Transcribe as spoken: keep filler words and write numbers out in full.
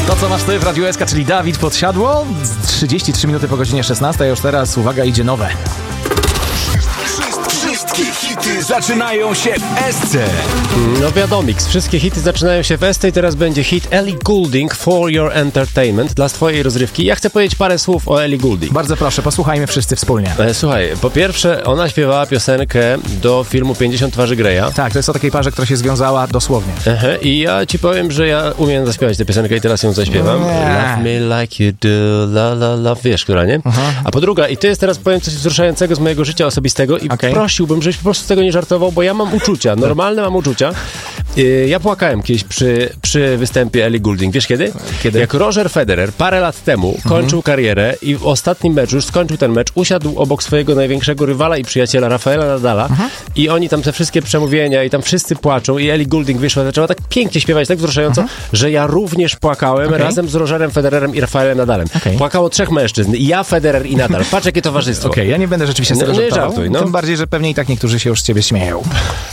To, co masz ty w Radiu S K, czyli Dawid Podsiadło. trzydzieści trzy minuty po godzinie szesnastej, a już teraz, uwaga, idzie nowe. Wszystkie hity zaczynają się w S C. No wiadomix, wszystkie hity zaczynają się w S C i teraz będzie hit Ellie Goulding, For Your Entertainment, dla twojej rozrywki. Ja chcę powiedzieć parę słów o Ellie Goulding. Bardzo proszę, posłuchajmy wszyscy wspólnie. E, Słuchaj, po pierwsze, ona śpiewała piosenkę do filmu pięćdziesiąt twarzy Greya. Tak, to jest o takiej parze, która się związała dosłownie. Aha, i ja ci powiem, że ja umiem zaśpiewać tę piosenkę i teraz ją zaśpiewam. Nie. Love me like you do, la la la, wiesz, która, nie? Aha. A po druga, i to jest teraz, powiem, coś wzruszającego z mojego życia osobistego i Okej. prosiłbym, żebyś po prostu z tego nie żartował, bo ja mam uczucia, normalne mam uczucia. Yy, Ja płakałem kiedyś przy, przy występie Ellie Goulding. Wiesz kiedy? Kiedy? Jak Roger Federer parę lat temu kończył Mhm. karierę i w ostatnim meczu, już skończył ten mecz, usiadł obok swojego największego rywala i przyjaciela Rafaela Nadala Mhm. i oni tam te wszystkie przemówienia i tam wszyscy płaczą i Ellie Goulding wyszła, zaczęła tak pięknie śpiewać, tak wzruszająco, że ja również płakałem Okej. razem z Rogerem Federerem i Rafaelem Nadalem. Okej. Płakało trzech mężczyzn. Ja, Federer i Nadal. Patrz, jakie towarzystwo. Okej, ja nie będę rzeczywiście z No, tego nie żartował. żartuj, no. Tym bardziej, że pewnie i tak niektórzy się już z ciebie śmieją.